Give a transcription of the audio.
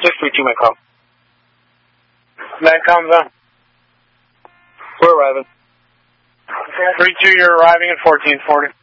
Just 3-2, Metcom. Metcom, we're arriving. 3-2, you're arriving at 1440.